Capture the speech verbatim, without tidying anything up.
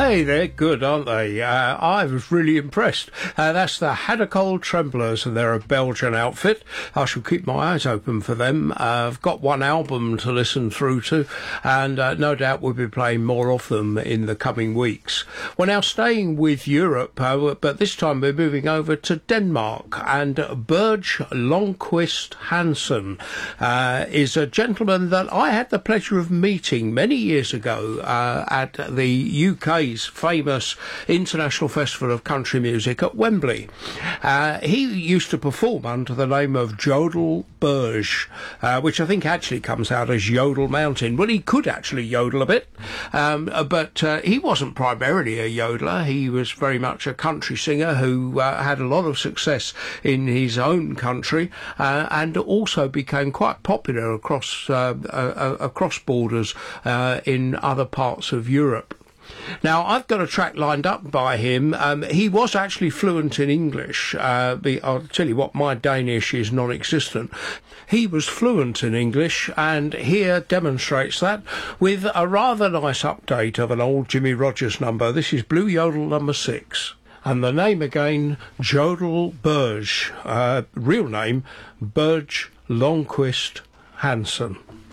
Hey, they're good, aren't they? Uh, I was really impressed. Uh, that's the Hadacol Tremblers, and they're a Belgian outfit. I shall keep my eyes open for them. Uh, I've got one album to listen through to, and uh, no doubt we'll be playing more of them in the coming weeks. We're now staying with Europe, uh, but this time we're moving over to Denmark, and Børge Lundquist Hansen uh, is a gentleman that I had the pleasure of meeting many years ago uh, at the U K's famous International Festival of Country Music at Wembley. Uh, he used to perform under the name of Jodel Børge, uh, which I think actually comes out as Yodel Mountain. Well, he could actually yodel a bit, um, but uh, he wasn't primarily a yodeler. He was very much a country singer who uh, had a lot of success in his own country uh, and also became quite popular across uh, uh, across borders uh, in other parts of Europe. Now, I've got a track lined up by him. Um, he was actually fluent in English. Uh, be, I'll tell you what, my Danish is non-existent. He was fluent in English, and here demonstrates that with a rather nice update of an old Jimmie Rodgers number. This is Blue Yodel number six. And the name again, Jodel Børge. Uh, real name, Børge Lundquist Hansen.